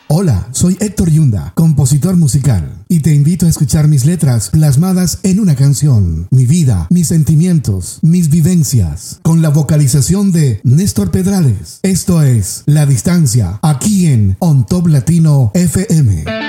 Hola, soy Héctor Yunda, compositor musical, y te invito a escuchar mis letras plasmadas en una canción, mi vida, mis sentimientos, mis vivencias, con la vocalización de Néstor Pedrales. Esto es La Distancia, aquí en On Top Latino FM.